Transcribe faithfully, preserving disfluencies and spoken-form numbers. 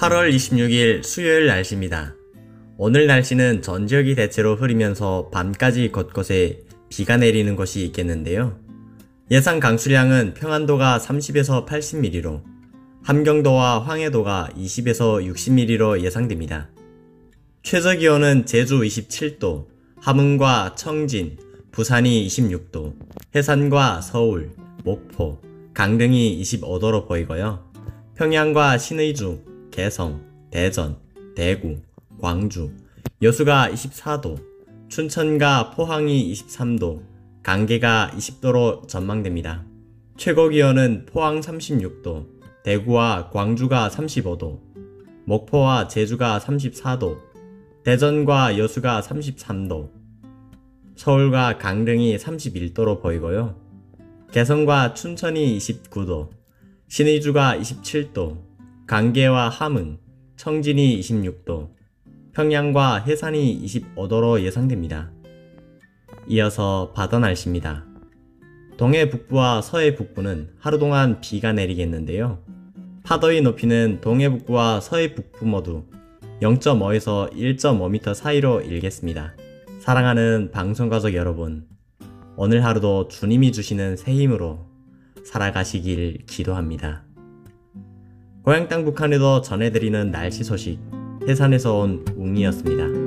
팔월 이십육일 수요일 날씨입니다. 오늘 날씨는 전 지역이 대체로 흐리면서 밤까지 곳곳에 비가 내리는 곳이 있겠는데요. 예상 강수량은 평안도가 삼십에서 팔십 밀리미터로 함경도와 황해도가 이십에서 육십 밀리미터로 예상됩니다. 최저기온은 제주 이십칠도, 함흥과 청진, 부산이 이십육도, 해산과 서울, 목포, 강릉이 이십오도로 보이고요. 평양과 신의주, 개성, 대전, 대구, 광주, 여수가 이십사도, 춘천과 포항이 이십삼도, 강계가 이십도로 전망됩니다. 최고기온은 포항 삼십육도, 대구와 광주가 삼십오도, 목포와 제주가 삼십사도, 대전과 여수가 삼십삼도, 서울과 강릉이 삼십일도로 보이고요. 개성과 춘천이 이십구도, 신의주가 이십칠도, 강계와 함흥, 청진이 이십육도, 평양과 해산이 이십오도로 예상됩니다. 이어서 바다 날씨입니다. 동해 북부와 서해 북부는 하루 동안 비가 내리겠는데요. 파도의 높이는 동해 북부와 서해 북부 모두 영점오에서 일점오 미터 사이로 일겠습니다. 사랑하는 방송가족 여러분, 오늘 하루도 주님이 주시는 새 힘으로 살아가시길 기도합니다. 고향 땅 북한에도 전해드리는 날씨 소식, 해산에서 온 웅이었습니다.